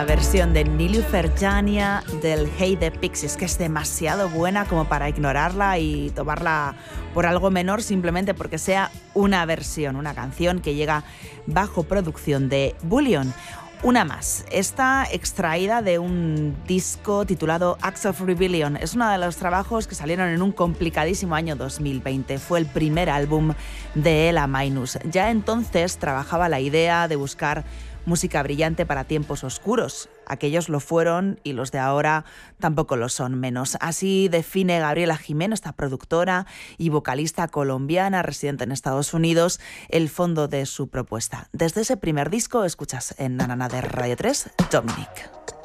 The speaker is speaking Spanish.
La versión de Nilufer Jania del Hey the Pixies, que es demasiado buena como para ignorarla y tomarla por algo menor simplemente porque sea una versión, una canción que llega bajo producción de Bullion. Una más, esta extraída de un disco titulado Acts of Rebellion. Es uno de los trabajos que salieron en un complicadísimo año 2020. Fue el primer álbum de Ela Minus. Ya entonces trabajaba la idea de buscar música brillante para tiempos oscuros. Aquellos lo fueron y los de ahora tampoco lo son menos. Así define Gabriela Jimeno, esta productora y vocalista colombiana residente en Estados Unidos, el fondo de su propuesta. Desde ese primer disco escuchas en Nanana de Radio 3, Dominic.